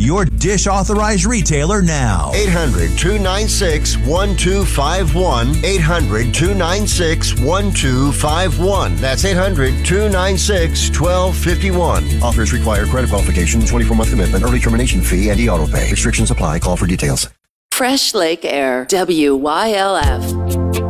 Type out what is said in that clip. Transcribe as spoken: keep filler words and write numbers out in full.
your Dish Authorized retailer now. eight hundred, two nine six, one two five one. eight hundred, two nine six, one two five one. That's eight hundred, two nine six, one two five one. Offers require credit qualification, twenty-four month commitment, early termination fee, and e-auto pay. Restrictions apply. Call for details. Fresh Lake Air, W Y L F.